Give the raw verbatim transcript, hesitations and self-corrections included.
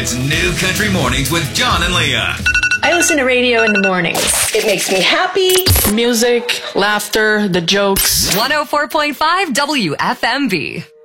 It's New Country Mornings with John and Leah. I listen to radio in the mornings. It makes me happy. Music, laughter, the jokes. one oh four point five W F M B.